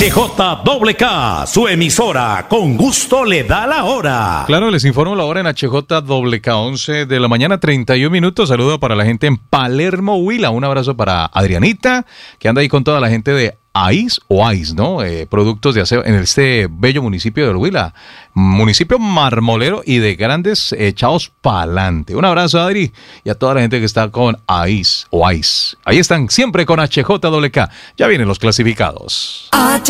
HJWK, su emisora, con gusto le da la hora. Claro, les informo la hora en HJWK, 11 de la mañana, 31 minutos. Saludo para la gente en Palermo, Huila. Un abrazo para Adrianita, que anda ahí con toda la gente de AIS o AIS, ¿no? Productos de aseo en este bello municipio de Huila, municipio marmolero y de grandes echados pa'lante. Un abrazo, Adri, y a toda la gente que está con AIS o AIS. Ahí están siempre con HJWK. Ya vienen los clasificados.